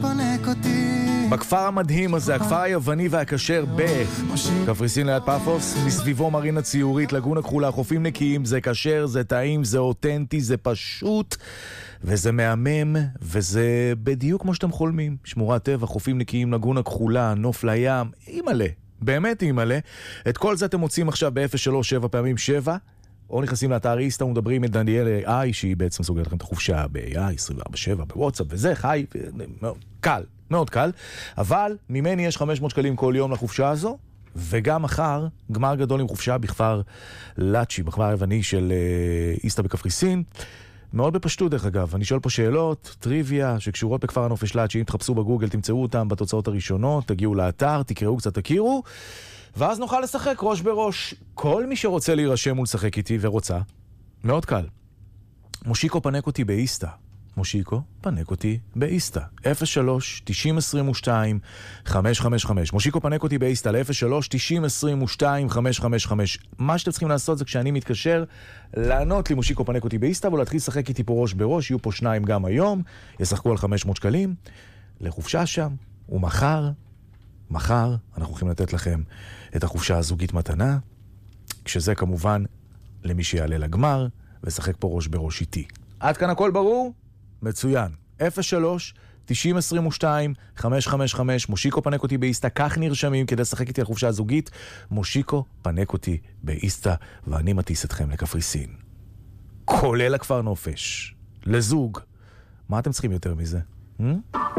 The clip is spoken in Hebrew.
פנק אותי בכפר המדהים הזה, הכפר היווני והכשר בקפריסין ליד פאפוס, מסביבו מרינה ציורית, לגונה כחולה, חופים נקיים, זה כשר, זה טעים, זה אותנטי, זה פשוט וזה מהמם, וזה בדיוק כמו שאתם חולמים. שמורת טבע, חופים נקיים, לגונה כחולה, נוף לים, אימאלה, באמת אימאלה. את כל זה אתם מוצאים עכשיו ב-037 פעמים 7, או נכנסים לאתר איסטה ומדברים את דניאל איי, שהיא בעצם סוגרת לכם את החופשה ב-AI 24/7 בוואטסאפ וזה, חי, קל, מאוד קל, אבל ממני יש 500 שקלים כל יום לחופשה הזו, וגם מחר גמר גדול עם חופשה בכפר לאצ'י, בכפר היווני של איסטה בקפריסין. מאוד בפשטות דרך אגב, אני שואל פה שאלות, טריוויה, שקשורות בכפר הנופש לאצ'י, אם תחפשו בגוגל תמצאו אותם בתוצאות הראשונות, תגיעו לאתר, תקראו קצת, תכירו, ואז נוכל לשחק ראש בראש. כל מי שרוצה להירשם ולשחק איתי ורוצה, מאוד קל. מושיקו פנק אותי באיסטה. מושיקו פנק אותי באיסטה. 03-9022-555. מושיקו פנק אותי באיסטה ל-03-9022-555. מה שאתם צריכים לעשות זה כשאני מתקשר, לענות לי מושיקו פנק אותי באיסטה, ולהתחיל לשחק איתי פה ראש בראש. יהיו פה 2 גם היום, ישחקו על 500 שקלים לחופשה שם. ומחר אנחנו הולכים לתת לכם את החופשה הזוגית מתנה, כשזה כמובן למי שיעלה לגמר ושחק פה ראש בראש איתי. עד כאן הכל ברור? מצוין. 03-9022-555. מושיקו פנק אותי באיסטה, כך נרשמים כדי לשחק איתי על חופשה הזוגית. מושיקו פנק אותי באיסטה, ואני מטיס אתכם לקפריסין, כולל הכפר נופש, לזוג. מה אתם צריכים יותר מזה?